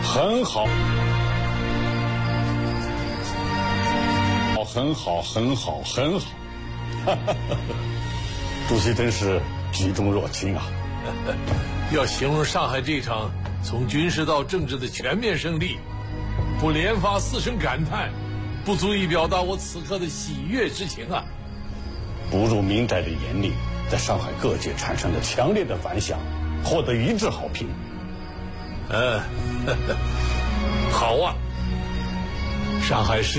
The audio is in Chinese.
很好，很好，很好，很好。主席真是举重若轻啊！ 要形容上海这场从军事到政治的全面胜利，不连发4声感叹，不足以表达我此刻的喜悦之情啊！ 不入民宅的严令，在上海各界产生了强烈的反响，获得一致好评。 好啊！上海市